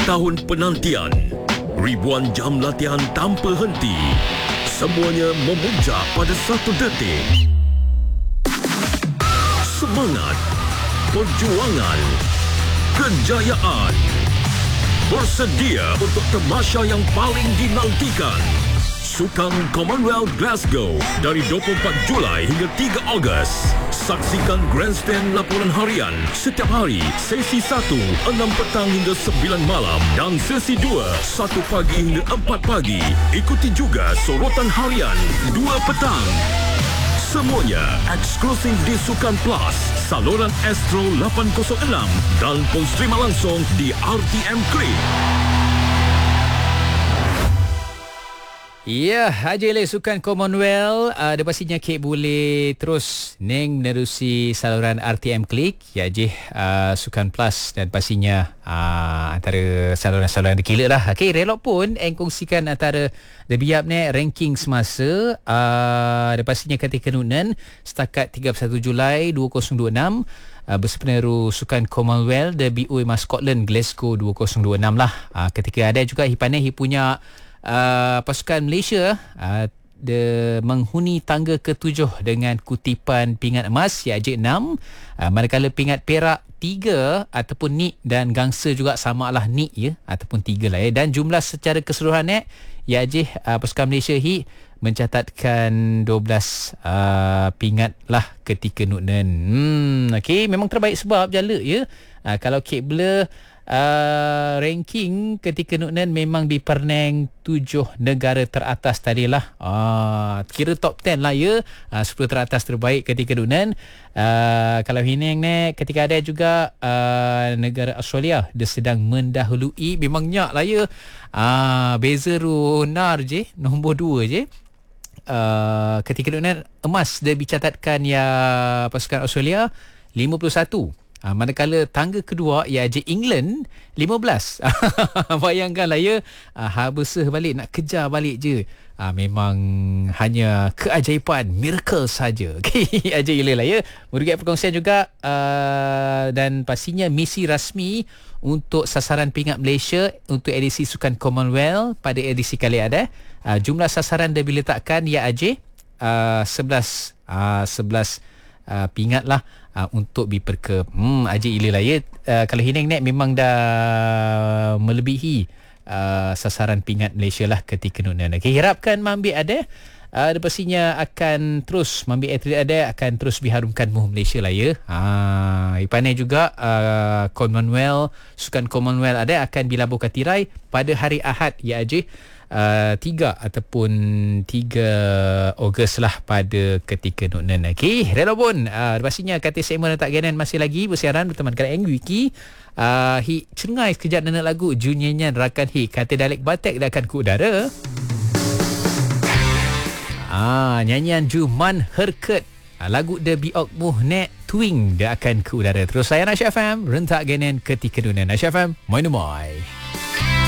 tahun penantian, ribuan jam latihan tanpa henti, semuanya memuncak pada satu detik. Semangat, perjuangan, kejayaan. Bersedia untuk tamasya yang paling dinantikan. Sukan Commonwealth Glasgow dari 24 Julai hingga 3 Ogos. Saksikan Grandstand laporan harian setiap hari, sesi 1, 6 petang hingga 9 malam dan sesi 2, 1 pagi hingga 4 pagi. Ikuti juga sorotan harian 2 petang. Semuanya eksklusif di Sukan Plus, saluran Astro 806 dan pun streama langsung di RTM Klik. Ya, Haji Lek Sukan Commonwealth. Ada pastinya Kek boleh terus menerusi saluran RTM Klik, ya Haji, Sukan Plus dan pastinya antara saluran-saluran dikila lah. Okay, relok pun kongsikan antara Debiap ni ranking semasa ada pastinya ketika Nunan setakat 31 Julai 2026 bersepeneru Sukan Commonwealth BOI Mas Scotland Glasgow 2026 lah. Ketika ada juga Hipaneh punya pasukan Malaysia dia menghuni tangga ke-7 dengan kutipan pingat emas iaitu 6, manakala pingat perak 3 ataupun nik dan gangsa juga samalah nik ya ataupun 3 lah ya, dan jumlah secara keseluruhan iaitu pasukan Malaysia mencatatkan 12 pingat lah ketika Nunan. Okey, memang terbaik sebab jala ya. Kalau Kek Blur ranking ketika Nunan memang diperneng 7 negara teratas tadilah. Kira top 10 lah ya. 10 teratas terbaik ketika Nunan. Kalau Hineng ni ketika ada juga negara Australia dia sedang mendahului, memang nyak lah ya. Beza Runar je, nombor 2 je. Ketika Nunan emas dia dicatatkan ya pasukan Australia 51. Manakala tangga kedua iaitu England 15. Bayangkanlah ya, habesah balik, nak kejar balik je. Memang hanya keajaiban, miracle saja. Okay, ajaib lah ya. Merugikan perkongsian juga dan pastinya misi rasmi untuk sasaran pingat Malaysia untuk edisi Sukan Commonwealth pada edisi kali ada. Jumlah sasaran dah diletakkan iaitu 11 pingat lah untuk diperke. Aje ila lah ya. Kalau Hineng ni memang dah melebihi sasaran pingat Malaysia lah ketika Nunan. Okay, harapkan Mambi ada pastinya akan terus Mambi atlet ada akan terus diharumkan muh Malaysia lah ya. Ipanai juga Commonwealth, Sukan Commonwealth ada akan dilabuhkan tirai pada hari Ahad iaitu 3 ataupun 3 Ogos lah pada ketika Nunan. Okey, rela pun pastinya kata segmen tak ganan masih lagi bersiaran berteman dengan Wiki. Hi cengai sekejap nak lagu Juniornya rakan hi kata Dalek Batek dah akan ke udara. Nyanyian Juman Herket, lagu The Biok Muh Nek Twing dia akan ke udara. Terus saya Nasya FM rentak ganan ketika Nunan. Nasya FM, moi.